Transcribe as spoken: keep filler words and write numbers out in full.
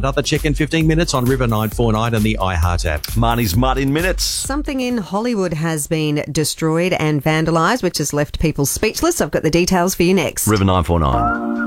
Another check in fifteen minutes on River nine four nine and the iHeart app. Marnie's Mud in minutes. Something in Hollywood has been destroyed and vandalised, which has left people speechless. I've got the details for you next. River nine four nine.